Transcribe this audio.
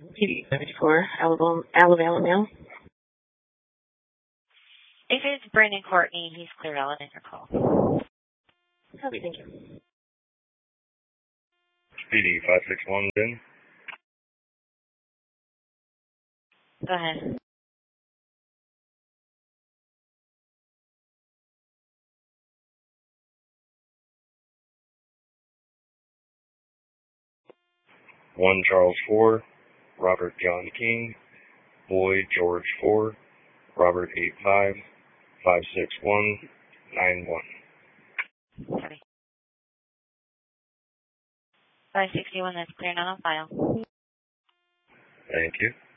PD 74, Alabama Mail. If it's Brandon Courtney, he's clear valid in your call. Copy, thank you. PD 561, Ben. Go ahead. One Charles 4, Robert John King, Boy George 4, Robert 85, 561, 91. Sorry. 561, that's clear, not on file. Thank you.